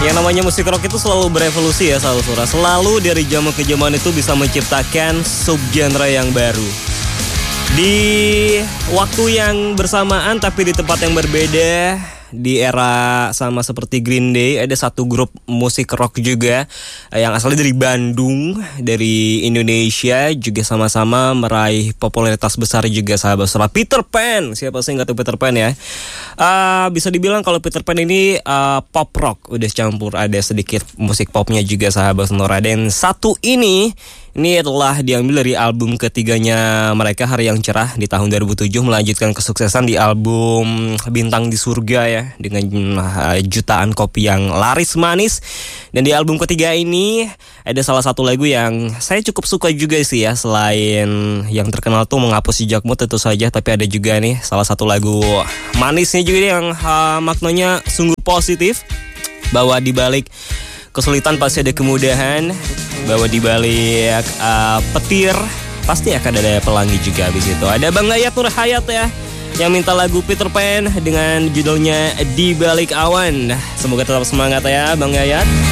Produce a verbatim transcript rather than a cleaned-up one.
Yang namanya musik rock itu selalu berevolusi ya, selalu Surah. Selalu dari zaman ke zaman itu bisa menciptakan subgenre yang baru. Di waktu yang bersamaan tapi di tempat yang berbeda, di era sama seperti Green Day, ada satu grup musik rock juga yang asalnya dari Bandung, dari Indonesia, juga sama-sama meraih popularitas besar juga, sahabat Sonora. Peter Pan, siapa sih nggak tahu Peter Pan ya? Uh, bisa dibilang kalau Peter Pan ini uh, pop rock, udah campur ada sedikit musik popnya juga, sahabat Sonora. Dan satu ini Ini adalah diambil dari album ketiganya mereka, Hari Yang Cerah, di tahun dua ribu tujuh, melanjutkan kesuksesan di album Bintang di Surga ya, dengan uh, jutaan kopi yang laris manis. Dan di album ketiga ini ada salah satu lagu yang saya cukup suka juga sih ya, selain yang terkenal tuh Menghapus Jejakmu tentu saja, tapi ada juga nih salah satu lagu manisnya juga yang uh, maknanya sungguh positif, bahwa di balik kesulitan pasti ada kemudahan, bahwa di balik uh, petir pasti akan ada pelangi juga. Habis itu ada Bang Yayat Nur Hayat ya, yang minta lagu Peter Pan dengan judulnya Di Balik Awan. Semoga tetap semangat ya Bang Yayat.